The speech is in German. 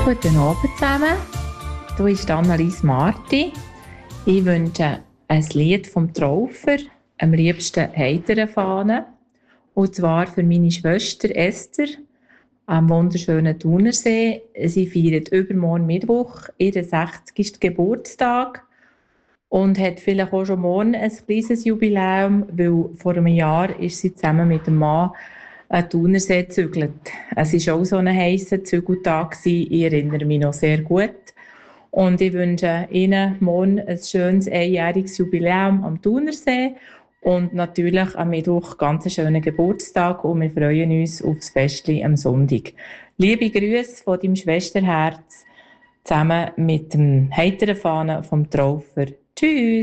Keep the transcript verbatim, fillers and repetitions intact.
Guten Abend zusammen. Hier ist Annelies Marti. Ich wünsche ein Lied vom Traufer, am liebsten heiteren Fahnen. Und zwar für meine Schwester Esther am wunderschönen Thunersee. Sie feiert übermorgen Mittwoch ihren sechzigsten Geburtstag und hat vielleicht auch schon morgen ein kleines Jubiläum, weil vor einem Jahr ist sie zusammen mit dem Mann an den Thunersee gezügelt. Es war auch so ein heisser Zügeltag, ich erinnere mich noch sehr gut. Und ich wünsche Ihnen morgen ein schönes einjähriges Jubiläum am Thunersee und natürlich am Mittwoch ganz einen schönen Geburtstag und wir freuen uns auf das Festli am Sonntag. Liebe Grüße von deinem Schwesterherz zusammen mit dem heiteren Fahnen vom Traufer. Tschüss!